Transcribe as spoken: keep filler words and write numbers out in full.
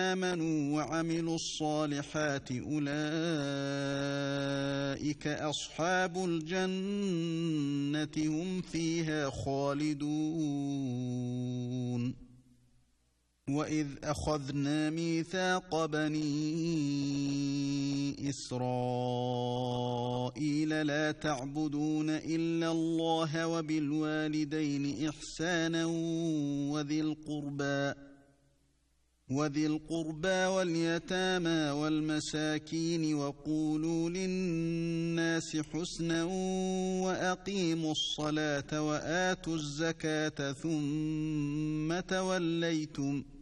آمنوا وعملوا الصالحات أولئك أصحاب الجنة هم فيها خالدون وإذ أخذنا ميثاق بني إسرائيل لا تعبدون إلا الله وبالوالدين إحسانا وذي القربى وذي القربى واليتامى والمساكين وقولوا للناس حسنا وأقيموا الصلاة وآتوا الزكاة ثم توليتم